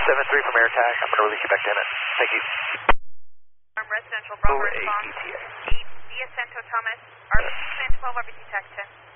7-3 from air attack. I'm going to release you back to Emmett. Thank you. Residential, Bravo response. 8 via Santo Thomas, RBC 12, RBC tax 10.